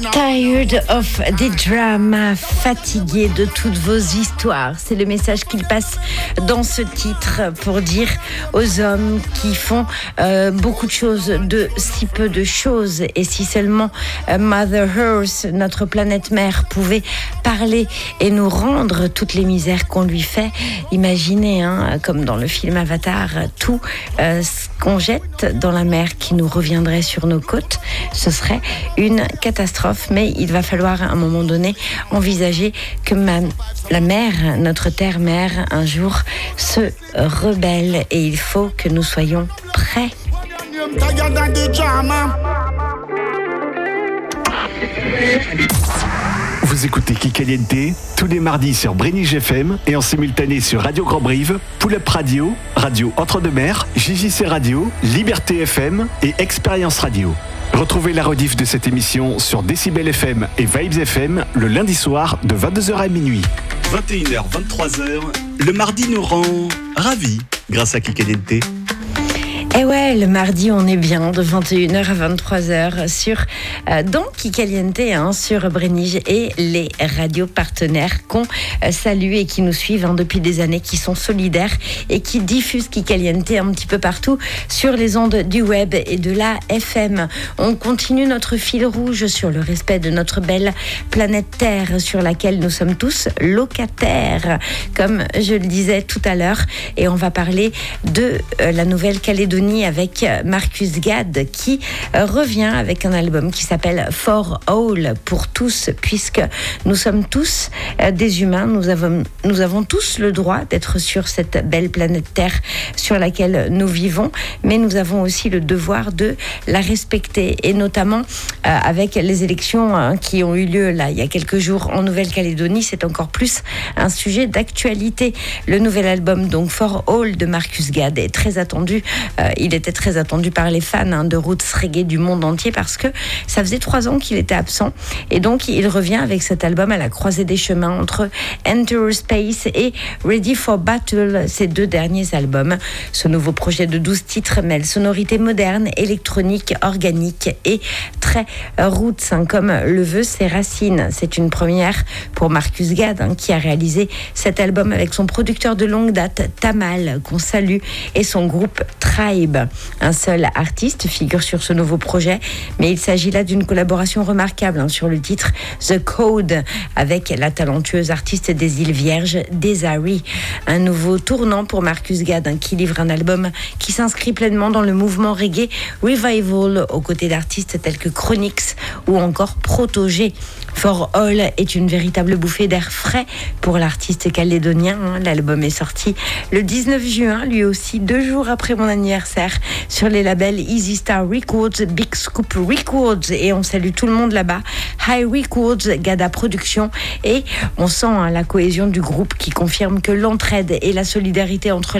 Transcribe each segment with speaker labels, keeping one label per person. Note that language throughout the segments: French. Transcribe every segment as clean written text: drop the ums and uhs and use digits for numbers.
Speaker 1: Tired of the drama, fatigué de toutes vos histoires. C'est le message qu'il passe dans ce titre pour dire aux hommes qui font beaucoup de choses de si peu de choses. Et si seulement Mother Earth, notre planète mère, pouvait parler et nous rendre toutes les misères qu'on lui fait. Imaginez, comme dans le film Avatar, tout ce qu'on jette dans la mer qui nous reviendrait sur nos côtes. Ce serait une catastrophe, mais il va falloir à un moment donné envisager que la mer, notre terre-mère, un jour se rebelle et il faut que nous soyons prêts.
Speaker 2: Vous écoutez Kikaliente tous les mardis sur Brénige FM et en simultané sur Radio Grand Brive, Pull Up Radio, Radio Entre-deux-Mers, JJC Radio, Liberté FM et Expérience Radio. Retrouvez la rediff de cette émission sur Décibel FM et Vibes FM le lundi soir de 22h à minuit. 21h, 23h, le mardi nous rend ravis grâce à Kikaliente.
Speaker 1: Et ouais, le mardi, on est bien de 21h à 23h sur dans Kikaliente, sur Brénige et les radios partenaires qu'on salue et qui nous suivent depuis des années, qui sont solidaires et qui diffusent Kikaliente un petit peu partout sur les ondes du web et de la FM. On continue notre fil rouge sur le respect de notre belle planète Terre sur laquelle nous sommes tous locataires, comme je le disais tout à l'heure. Et on va parler de la Nouvelle-Calédonie avec Marcus Gad qui revient avec un album qui s'appelle For All, pour tous, puisque nous sommes tous des humains, nous avons tous le droit d'être sur cette belle planète Terre sur laquelle nous vivons, mais nous avons aussi le devoir de la respecter, et notamment avec les élections qui ont eu lieu là il y a quelques jours en Nouvelle-Calédonie, c'est encore plus un sujet d'actualité. Le nouvel album donc For All de Marcus Gad est très attendu. Il était très attendu par les fans de roots reggae du monde entier parce que ça faisait 3 ans qu'il était absent, et donc il revient avec cet album à la croisée des chemins entre Enter Space et Ready for Battle, ces 2 derniers albums. Ce nouveau projet de 12 titres mêle sonorités modernes, électroniques, organiques et très roots, comme le veut ses racines. C'est une première pour Marcus Gad qui a réalisé cet album avec son producteur de longue date Tamal, qu'on salue, et son groupe Tribe. Un seul artiste figure sur ce nouveau projet, mais il s'agit là d'une collaboration remarquable sur le titre The Code avec la talentueuse artiste des îles Vierges, Desiree. Un nouveau tournant pour Marcus Gad qui livre un album qui s'inscrit pleinement dans le mouvement reggae revival aux côtés d'artistes tels que Chronix ou encore Protogé. For All est une véritable bouffée d'air frais pour l'artiste calédonien. L'album est sorti le 19 juin, lui aussi 2 jours après mon anniversaire, sur les labels Easy Star Records, Big Scoop Records, et on salue tout le monde là-bas, High Records, Gada Productions, et on sent la cohésion du groupe qui confirme que l'entraide et la solidarité entre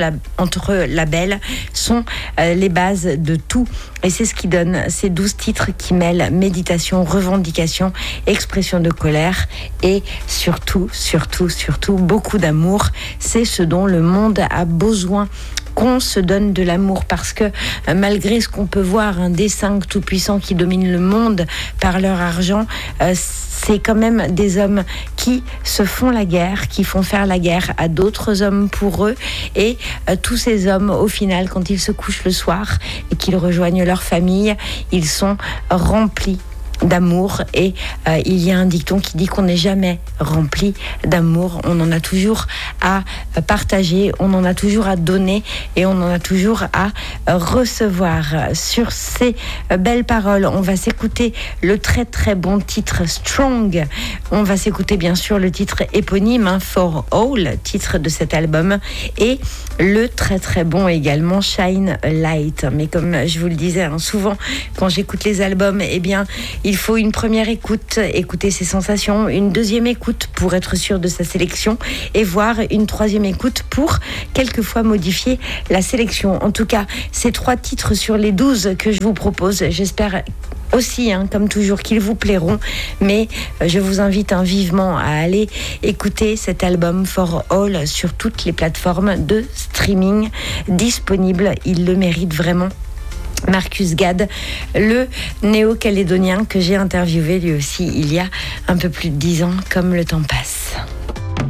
Speaker 1: labels sont les bases de tout, et c'est ce qui donne ces 12 titres qui mêlent méditation, revendication, expression de colère et surtout beaucoup d'amour. C'est ce dont le monde a besoin, qu'on se donne de l'amour, parce que malgré ce qu'on peut voir des 5 tout-puissants qui dominent le monde par leur argent, c'est quand même des hommes qui se font la guerre, qui font faire la guerre à d'autres hommes pour eux, et tous ces hommes, au final, quand ils se couchent le soir et qu'ils rejoignent leur famille, ils sont remplis d'amour, et il y a un dicton qui dit qu'on n'est jamais rempli d'amour. On en a toujours à partager, on en a toujours à donner, et on en a toujours à recevoir. Sur ces belles paroles, on va s'écouter le très très bon titre Strong. On va s'écouter bien sûr le titre éponyme For All, titre de cet album, et le très très bon également Shine a Light. Mais comme je vous le disais souvent quand j'écoute les albums, eh bien il faut une première écoute, écouter ses sensations, une deuxième écoute pour être sûr de sa sélection, et voire une troisième écoute pour quelquefois modifier la sélection. En tout cas, ces 3 titres sur les 12 que je vous propose, j'espère aussi, comme toujours, qu'ils vous plairont, mais je vous invite vivement à aller écouter cet album For All sur toutes les plateformes de streaming disponibles. Il le mérite vraiment. Marcus Gad, le néo-calédonien que j'ai interviewé lui aussi il y a un peu plus de 10 ans, comme le temps passe.